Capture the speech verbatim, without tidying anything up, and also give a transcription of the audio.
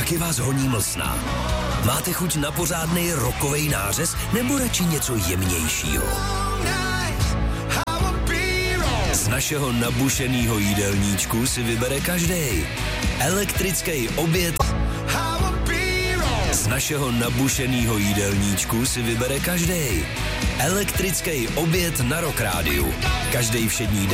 Taky vás honí mlsná? Máte chuť na pořádnej rockovej nářez nebo radši něco jemnějšího? Z našeho nabušenýho jídelníčku si vybere každej. Elektrický oběd. Z našeho nabušenýho jídelníčku si vybere každej. Elektrický oběd na Rock Rádiu. Každej všední den